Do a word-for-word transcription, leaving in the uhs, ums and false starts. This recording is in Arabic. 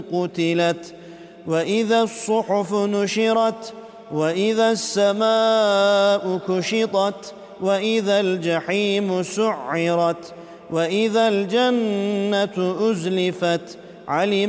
قتلت وإذا الصحف نشرت وإذا السماء كشطت وإذا الجحيم سعرت وإذا الجنة أزلفت علم